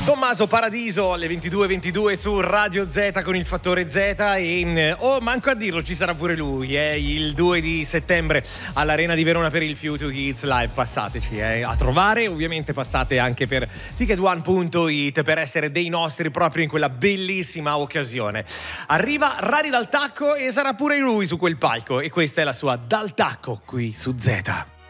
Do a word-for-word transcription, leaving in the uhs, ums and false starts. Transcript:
Tommaso Paradiso alle ventidue e ventidue su Radio Z con il fattore Z e oh, manco a dirlo, ci sarà pure lui, eh, il due di settembre all'Arena di Verona per il Future Kids Live. Passateci eh, a trovare, ovviamente passate anche per ticket one punto it per essere dei nostri proprio in quella bellissima occasione. Arriva Rari Dal Tacco e sarà pure lui su quel palco e questa è la sua Dal Tacco qui su Z.